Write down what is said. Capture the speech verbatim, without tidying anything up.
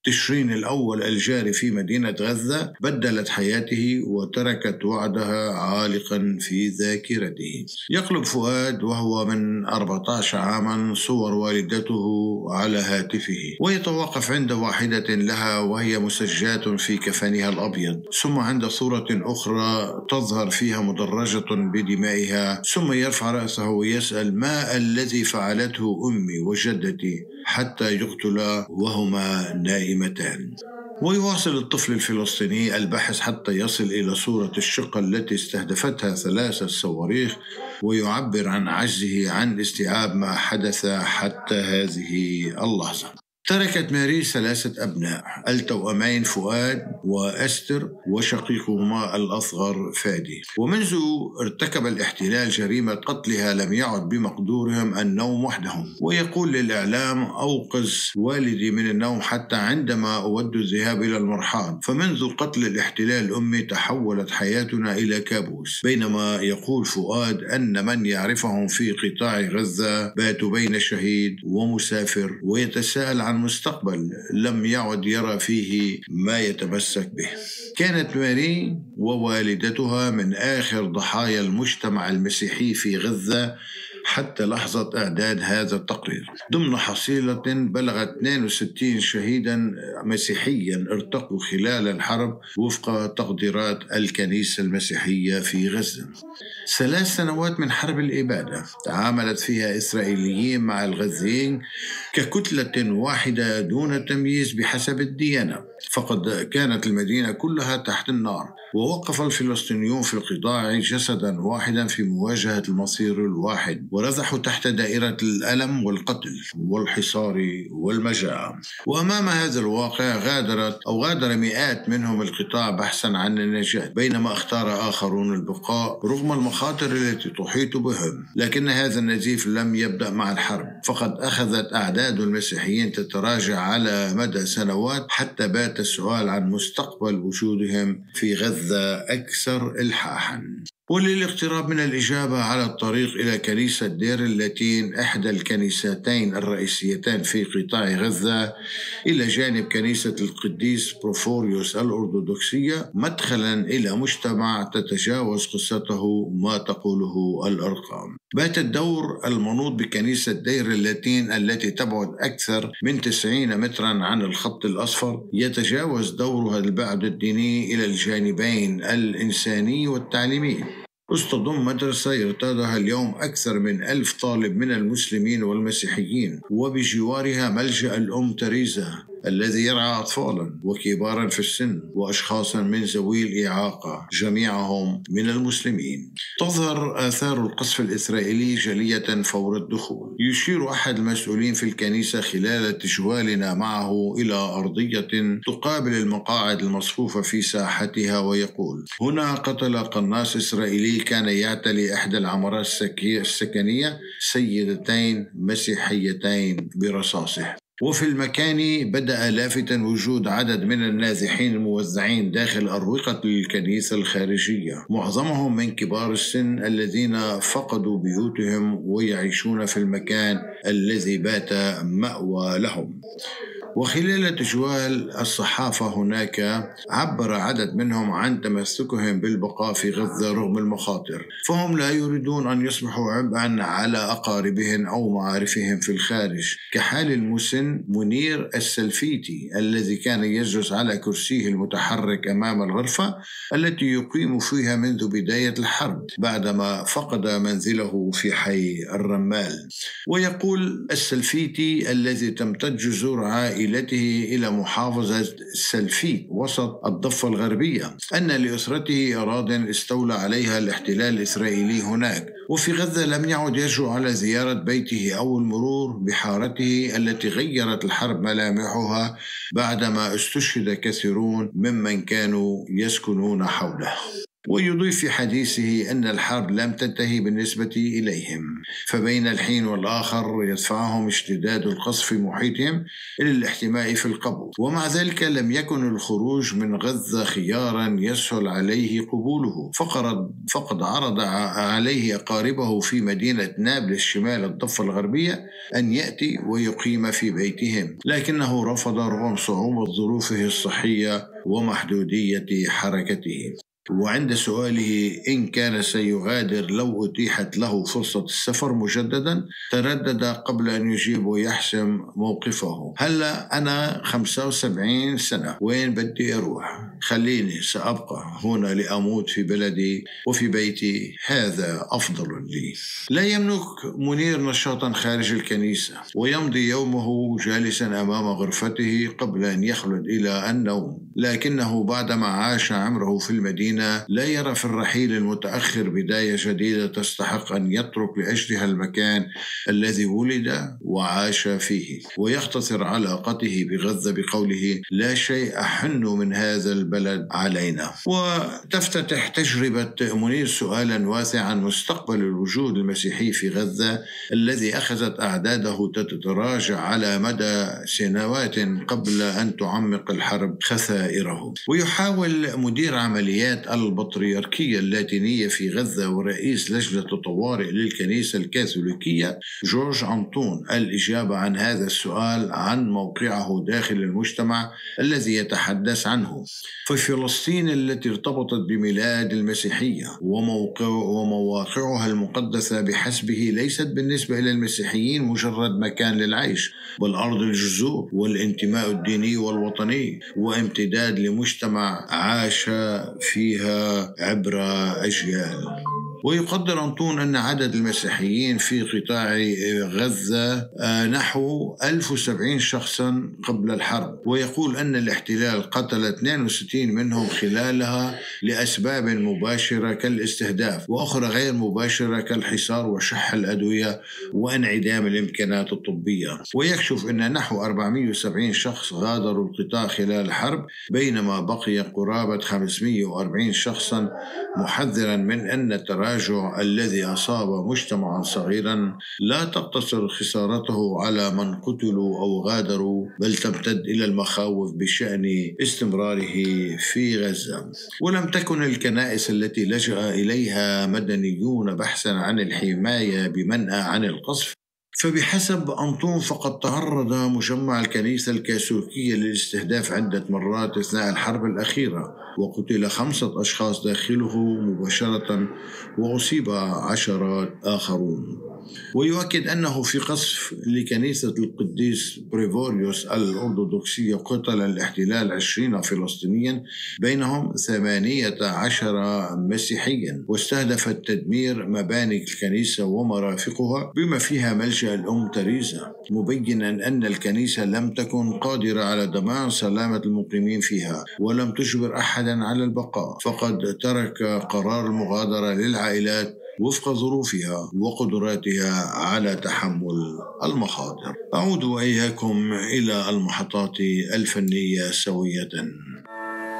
تشرين الأول الجاري في مدينة غزة بدلت حياته وتركت وعدها عالقا في ذاكرته. يقلب فؤاد وهو من أربعة عشر عاما صور والدته على هاتفه، ويتوقف عند واحدة لها وهي مسجات في كفنها الأبيض، ثم عند صورة أخرى تظهر فيها مدرجة بدمائها، ثم يرفع رأسه ويسأل: ما الذي فعلته أمي وجدتي حتى يقتلا وهما نائمتان؟ ويواصل الطفل الفلسطيني البحث حتى يصل إلى صورة الشقة التي استهدفتها ثلاثة صواريخ، ويعبر عن عجزه عن استيعاب ما حدث حتى هذه اللحظة. تركت ماري ثلاثة أبناء، التوأمين فؤاد وأستر وشقيقهما الأصغر فادي، ومنذ ارتكب الاحتلال جريمة قتلها لم يعد بمقدورهم النوم وحدهم. ويقول للإعلام: أوقظ والدي من النوم حتى عندما أود الذهاب إلى المرحاض، فمنذ قتل الاحتلال أمي تحولت حياتنا إلى كابوس. بينما يقول فؤاد أن من يعرفهم في قطاع غزة باتوا بين شهيد ومسافر، ويتساءل عن مستقبل لم يعد يرى فيه ما يتمسك به. كانت ماري ووالدتها من آخر ضحايا المجتمع المسيحي في غزة حتى لحظة إعداد هذا التقرير، ضمن حصيلة بلغت اثنين وستين شهيدا مسيحيا ارتقوا خلال الحرب وفق تقديرات الكنيسة المسيحية في غزة. ثلاث سنوات من حرب الإبادة تعاملت فيها إسرائيليين مع الغزيين ككتلة واحدة دون تمييز بحسب الديانة، فقد كانت المدينة كلها تحت النار، ووقف الفلسطينيون في القطاع جسدا واحدا في مواجهة المصير الواحد، ورزحوا تحت دائرة الألم والقتل والحصار والمجاعة. وأمام هذا الواقع غادرت أو غادر مئات منهم القطاع بحثا عن النجاة، بينما اختار آخرون البقاء رغم المخاطر التي تحيط بهم. لكن هذا النزيف لم يبدأ مع الحرب، فقد أخذت أعداد المسيحيين تتراجع على مدى سنوات حتى بات السؤال عن مستقبل وجودهم في غزة أكثر إلحاحا. وللاقتراب من الإجابة على الطريق إلى كنيسة دير اللاتين، إحدى الكنيستين الرئيسيتين في قطاع غزة، إلى جانب كنيسة القديس بروفوريوس الأرثوذكسية، مدخلا إلى مجتمع تتجاوز قصته ما تقوله الأرقام. بات الدور المنوط بكنيسة دير اللاتين التي تبعد أكثر من تسعين مترا عن الخط الأصفر، يتجاوز دورها البعد الديني إلى الجانبين الإنساني والتعليمي. تضم مدرسة يرتادها اليوم أكثر من ألف طالب من المسلمين والمسيحيين، وبجوارها ملجأ الأم تريزا الذي يرعى أطفالا وكبارا في السن وأشخاصا من ذوي الإعاقة، جميعهم من المسلمين. تظهر آثار القصف الإسرائيلي جلية فور الدخول. يشير أحد المسؤولين في الكنيسة خلال تجوالنا معه إلى أرضية تقابل المقاعد المصفوفة في ساحتها، ويقول: هنا قتل قناص إسرائيلي كان يعتلي إحدى العمارات السكنية سيدتين مسيحيتين برصاصه. وفي المكان بدأ لافتا وجود عدد من النازحين الموزعين داخل أروقة الكنيسة الخارجية، معظمهم من كبار السن الذين فقدوا بيوتهم ويعيشون في المكان الذي بات مأوى لهم. وخلال تجوال الصحافة هناك عبر عدد منهم عن تمسكهم بالبقاء في غزة رغم المخاطر، فهم لا يريدون أن يصبحوا عبئا على أقاربهم أو معارفهم في الخارج، كحال المسن منير السلفيتي الذي كان يجلس على كرسيه المتحرك أمام الغرفة التي يقيم فيها منذ بداية الحرب بعدما فقد منزله في حي الرمال. ويقول السلفيتي الذي تمتد جذور عائلته إلى محافظة سلفي وسط الضفة الغربية أن لأسرته أراضٍ استولى عليها الاحتلال الإسرائيلي هناك، وفي غزة لم يعد يجرؤ على زيارة بيته أو المرور بحارته التي غيرت الحرب ملامحها بعدما استشهد كثيرون ممن كانوا يسكنون حوله. ويضيف في حديثه أن الحرب لم تنتهي بالنسبة إليهم، فبين الحين والآخر يدفعهم اشتداد القصف في محيطهم إلى الاحتماء في القبو، ومع ذلك لم يكن الخروج من غزة خيارا يسهل عليه قبوله، فقد فقد عرض عليه أقاربه في مدينة نابلس شمال الضفة الغربية أن يأتي ويقيم في بيتهم، لكنه رفض رغم صعوبة ظروفه الصحية ومحدودية حركته. وعند سؤاله إن كان سيغادر لو أتيحت له فرصة السفر مجددا، تردد قبل أن يجيب ويحسم موقفه: هلا أنا خمسة وسبعين سنة، وين بدي أروح؟ خليني سأبقى هنا لأموت في بلدي وفي بيتي، هذا أفضل لي. لا يملك منير نشاطا خارج الكنيسة، ويمضي يومه جالسا أمام غرفته قبل أن يخلد إلى النوم، لكنه بعدما عاش عمره في المدينة لا يرى في الرحيل المتأخر بداية جديدة تستحق أن يترك لأجلها المكان الذي ولد وعاش فيه، ويختصر علاقته بغزة بقوله: لا شيء أحن من هذا البلد علينا. وتفتتح تجربة منير سؤالا واسعا عن مستقبل الوجود المسيحي في غزة الذي أخذت أعداده تتراجع على مدى سنوات قبل أن تعمق الحرب خسائره. ويحاول مدير عمليات البطريركية اللاتينية في غزة ورئيس لجنة الطوارئ للكنيسة الكاثوليكية جورج أنطون الإجابة عن هذا السؤال عن موقعه داخل المجتمع الذي يتحدث عنه. في فلسطين التي ارتبطت بميلاد المسيحية وموقع ومواقعها المقدسة بحسبه ليست بالنسبة إلى المسيحيين مجرد مكان للعيش، بل أرض الجذور والانتماء الديني والوطني، وامتداد لمجتمع عاش فيها عبر أجيال. ويقدر أنطون أن عدد المسيحيين في قطاع غزة نحو ألف وسبعين شخصا قبل الحرب، ويقول أن الاحتلال قتل اثنين وستين منهم خلالها لأسباب مباشرة كالاستهداف، وأخرى غير مباشرة كالحصار وشح الأدوية وانعدام الإمكانات الطبية. ويكشف أن نحو أربعمئة وسبعين شخص غادروا القطاع خلال الحرب، بينما بقي قرابة خمسمئة وأربعين شخصا، محذرا من أن التراجع الذي أصاب مجتمعا صغيرا لا تقتصر خسارته على من قتلوا أو غادروا، بل تمتد إلى المخاوف بشأن استمراره في غزة. ولم تكن الكنائس التي لجأ إليها مدنيون بحثا عن الحماية بمنأى عن القصف، فبحسب أنطون فقد تعرض مجمع الكنيسة الكاثوليكية للاستهداف عدة مرات أثناء الحرب الأخيرة، وقتل خمسة أشخاص داخله مباشرة وأصيب عشرات آخرون. ويؤكد أنه في قصف لكنيسة القديس بريفوريوس الأرثوذكسية قتل الاحتلال عشرين فلسطينيا، بينهم ثمانية عشر مسيحيا، واستهدف التدمير مباني الكنيسة ومرافقها بما فيها ملجأ الأم تريزا، مبينا أن الكنيسة لم تكن قادرة على ضمان سلامة المقيمين فيها ولم تجبر أحدا على البقاء، فقد ترك قرار المغادرة للعائلات وفق ظروفها وقدراتها على تحمل المخاطر. أعود وإياكم إلى المحطات الفنية سوية.